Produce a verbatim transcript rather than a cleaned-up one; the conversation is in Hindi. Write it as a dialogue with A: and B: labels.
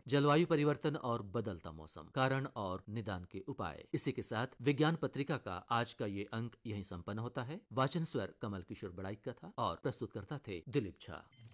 A: जलवायु परिवर्तन और बदलता मौसम, कारण और निदान के उपाय। इसी के साथ विज्ञान पत्रिका का आज का ये अंक यहीं संपन्न होता है। वाचन स्वर कमल किशोर बड़ाई का था और प्रस्तुत करता थे दिलीप झा।